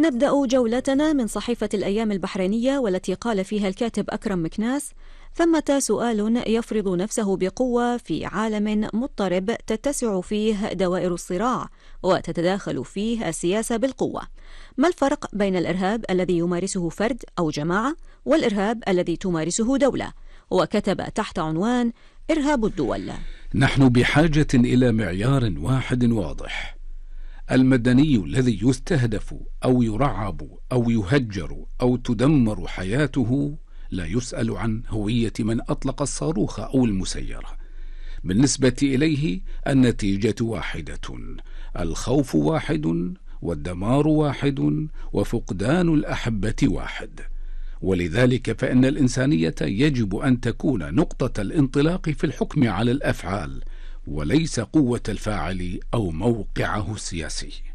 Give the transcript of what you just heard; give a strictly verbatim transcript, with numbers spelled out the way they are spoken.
نبدأ جولتنا من صحيفة الأيام البحرينية، والتي قال فيها الكاتب أكرم مكناس: ثمة سؤال يفرض نفسه بقوة في عالم مضطرب تتسع فيه دوائر الصراع وتتداخل فيه السياسة بالقوة. ما الفرق بين الإرهاب الذي يمارسه فرد أو جماعة والإرهاب الذي تمارسه دولة؟ وكتب تحت عنوان: إرهاب الدول. نحن بحاجة إلى معيار واحد واضح. المدني الذي يستهدف أو يرعب أو يهجر أو تدمر حياته لا يسأل عن هوية من أطلق الصاروخ أو المسيرة. بالنسبة إليه النتيجة واحدة: الخوف واحد، والدمار واحد، وفقدان الأحبة واحد. ولذلك فإن الإنسانية يجب أن تكون نقطة الانطلاق في الحكم على الأفعال، وليس قوة الفاعل أو موقعه السياسي.